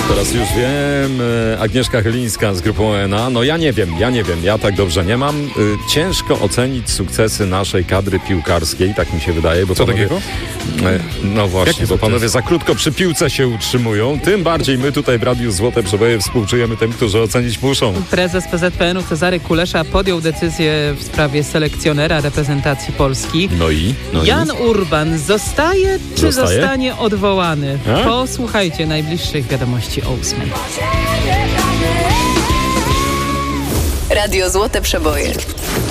Teraz już wiem, Agnieszka Chylińska z grupą ENA. No ja nie wiem, ja tak dobrze nie mam. Ciężko ocenić sukcesy naszej kadry piłkarskiej, tak mi się wydaje. Bo Co panowie, takiego? No właśnie, bo panowie za krótko przy piłce się utrzymują. Tym bardziej my tutaj w Radiu Złote Przeboje współczujemy tym, którzy ocenić muszą. Prezes PZPN-u Cezary Kulesza podjął decyzję w sprawie selekcjonera reprezentacji Polski. No i? Jan Urban zostaje czy zostanie odwołany? Posłuchajcie najbliższych wiadomości o 8. Radio Złote Przeboje.